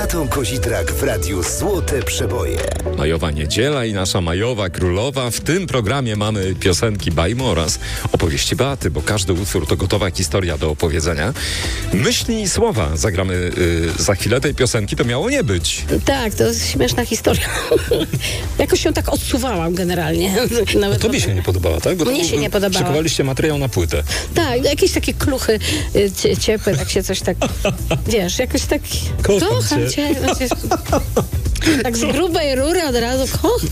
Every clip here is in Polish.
Beatą Kozidrak w Radiu Złote Przeboje. Majowa niedziela i nasza majowa królowa. W tym programie mamy piosenki Bajmo oraz opowieści Beaty, bo każdy utwór to gotowa historia do opowiedzenia. Myśli i słowa zagramy za chwilę tej piosenki. To miało nie być. Tak, to jest śmieszna historia. Jakoś się tak odsuwałam generalnie. Nawet Tobie się nie podobała, tak? Bo mnie się nie podobała. Szykowaliście materiał na płytę. Tak, jakieś takie kluchy ciepłe, tak się coś tak, wiesz, jakoś tak kocham cię. Tak z grubej rury od razu kocham.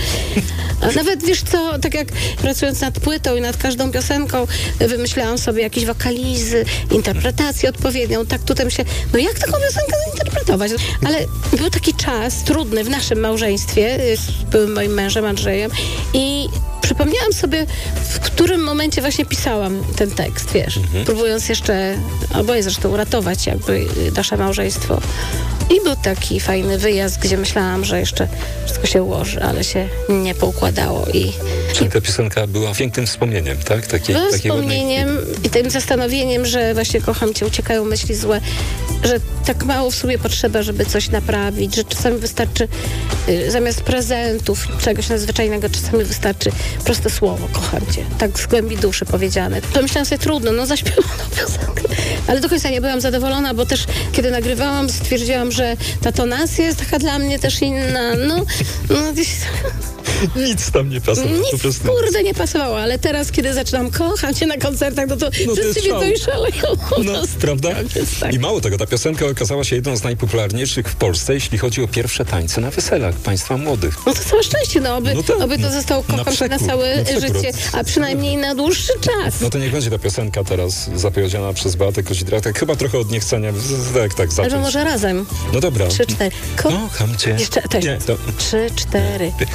A nawet wiesz co, tak jak pracując nad płytą i nad każdą piosenką, wymyślałam sobie jakieś wokalizy, interpretację odpowiednią. Tak tutaj się, no jak taką piosenkę zinterpretować? Ale był taki czas trudny w naszym małżeństwie z byłym moim mężem Andrzejem i przypomniałam sobie, w którym momencie właśnie pisałam ten tekst, wiesz, próbując jeszcze, oboje zresztą uratować jakby nasze małżeństwo. I był taki fajny wyjazd, gdzie myślałam, że jeszcze wszystko się ułoży, ale się nie poukładało. Czyli ta piosenka była pięknym wspomnieniem, tak? Była wspomnieniem i tym zastanowieniem, że właśnie kocham cię, uciekają myśli złe, że tak mało w sobie potrzeba, żeby coś naprawić, że czasami wystarczy zamiast prezentów, czegoś nadzwyczajnego, czasami wystarczy proste słowo, kocham cię, tak z głębi duszy powiedziane. Pomyślałam sobie, trudno, zaśpiewam tą piosenkę. Ale do końca nie byłam zadowolona, bo też kiedy nagrywałam, stwierdziłam, że ta tonacja jest taka dla mnie też inna. Gdzieś... Nic tam nie pasowało. Nic, kurde, nie pasowało, ale teraz, kiedy zaczynam kochać cię na koncertach, to wszyscy mnie to i szaleją. Prawda? Tak. I mało tego, ta piosenka okazała się jedną z najpopularniejszych w Polsce, jeśli chodzi o pierwsze tańce na weselach państwa młodych. No to całe szczęście, oby to zostało kocham cię na całe życie, a przynajmniej na dłuższy czas. No to niech będzie ta piosenka teraz zapowiedziana przez Beatę Kozidrak, tak chyba trochę od niechcenia, tak zacząć. Albo może razem. No dobra. 3, 4. Kocham cię. Jeszcze też. 3, 4.